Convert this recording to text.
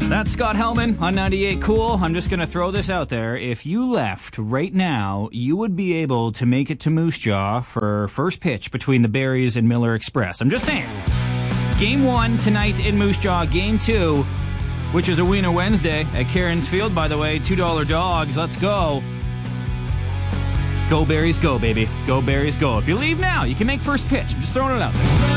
That's Scott Hellman on 98 Cool. I'm just going to throw this out there. If you left right now, you would be able to make it to Moose Jaw for first pitch between the Berries and Miller Express. I'm just saying. Game 1 tonight in Moose Jaw. Game 2, which is a Wiener Wednesday at Cairns Field, by the way. $2 dogs. Let's go. Go Berries, go, baby. Go Berries, go. If you leave now, you can make first pitch. I'm just throwing it out there.